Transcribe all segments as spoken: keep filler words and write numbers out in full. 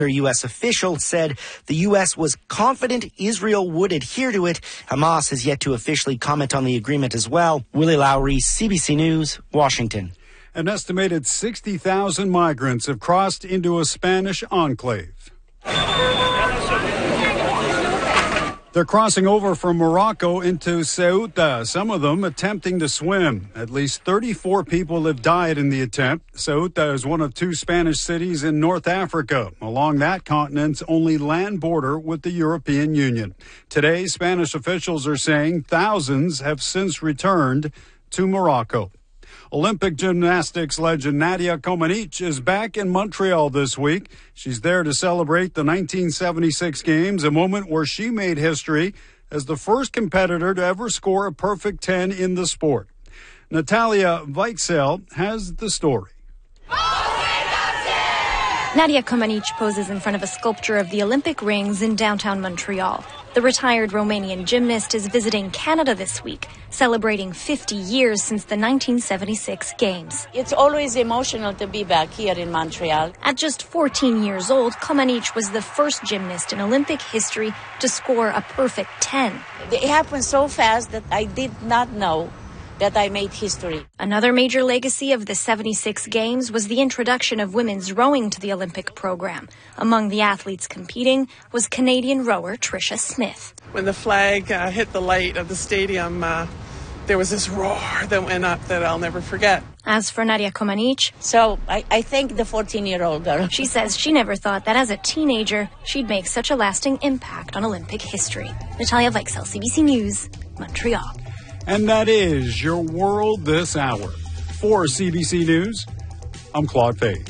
A U S official said the U S was confident Israel would adhere to it. Hamas has yet to officially comment on the agreement as well. Willie Lowry, C B C News, Washington. An estimated sixty thousand migrants have crossed into a Spanish enclave. They're crossing over from Morocco into Ceuta, some of them attempting to swim. At least thirty-four people have died in the attempt. Ceuta is one of two Spanish cities in North Africa, along that continent's only land border with the European Union. Today, Spanish officials are saying thousands have since returned to Morocco. Olympic gymnastics legend Nadia Comaneci is back in Montreal this week. She's there to celebrate the nineteen seventy-six Games, a moment where she made history as the first competitor to ever score a perfect ten in the sport. Natalia Weichsel has the story. Nadia Comaneci poses in front of a sculpture of the Olympic rings in downtown Montreal. The retired Romanian gymnast is visiting Canada this week, celebrating fifty years since the nineteen seventy-six Games. It's always emotional to be back here in Montreal. At just fourteen years old, Comaneci was the first gymnast in Olympic history to score a perfect ten. It happened so fast that I did not know that I made history. Another major legacy of the seventy-six Games was the introduction of women's rowing to the Olympic program. Among the athletes competing was Canadian rower Tricia Smith. When the flag uh, hit the light of the stadium, uh, there was this roar that went up that I'll never forget. As for Nadia Comaneci, so I, I thank the fourteen-year-old girl. She says she never thought that as a teenager, she'd make such a lasting impact on Olympic history. Natalia Weichsel, C B C News, Montreal. And that is your world this hour. For C B C News, I'm Claude Page.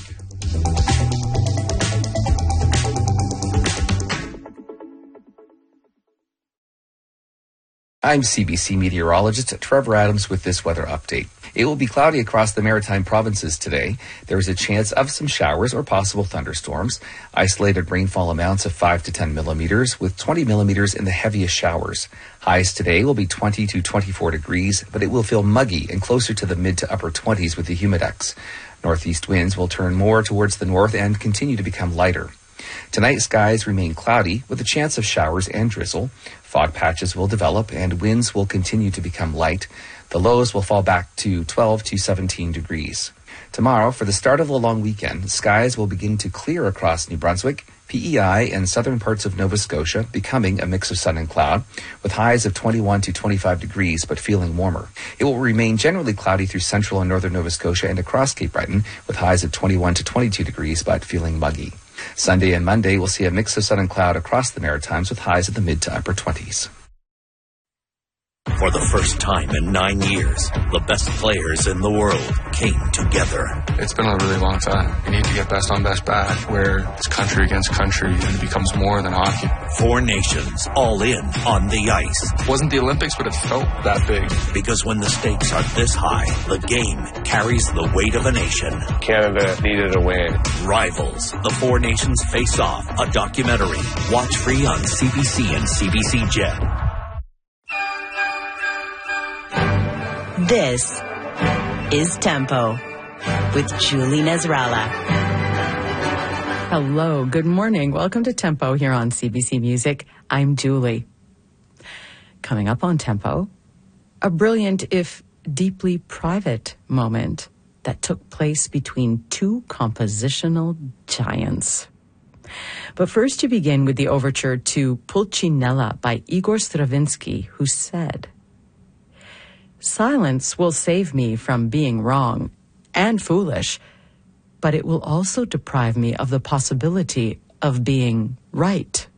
I'm C B C meteorologist Trevor Adams with this weather update. It will be cloudy across the maritime provinces today. There is a chance of some showers or possible thunderstorms. Isolated rainfall amounts of five to ten millimeters, with twenty millimeters in the heaviest showers. Highs today will be twenty to twenty-four degrees, but it will feel muggy and closer to the mid to upper twenties with the humidex. Northeast winds will turn more towards the north and continue to become lighter. Tonight, skies remain cloudy with a chance of showers and drizzle. Fog patches will develop and winds will continue to become light. The lows will fall back to twelve to seventeen degrees. Tomorrow, for the start of the long weekend, skies will begin to clear across New Brunswick, P E I, and southern parts of Nova Scotia, becoming a mix of sun and cloud, with highs of twenty-one to twenty-five degrees, but feeling warmer. It will remain generally cloudy through central and northern Nova Scotia and across Cape Breton, with highs of twenty-one to twenty-two degrees, but feeling muggy. Sunday and Monday will see a mix of sun and cloud across the Maritimes, with highs at the mid to upper twenties. For the first time in nine years, the best players in the world came together. It's been a really long time. We need to get best on best back, where it's country against country and it becomes more than hockey. Four nations all in on the ice. It wasn't the Olympics, but it felt that big. Because when the stakes are this high, the game carries the weight of a nation. Canada needed a win. Rivals, the Four Nations Face Off, a documentary. Watch free on C B C and C B C Gem. This is Tempo with Julie Nasrallah. Hello, good morning. Welcome to Tempo here on C B C Music. I'm Julie. Coming up on Tempo, a brilliant, if deeply private moment that took place between two compositional giants. But first, to begin with the overture to Pulcinella by Igor Stravinsky, who said, "Silence will save me from being wrong and foolish, but it will also deprive me of the possibility of being right."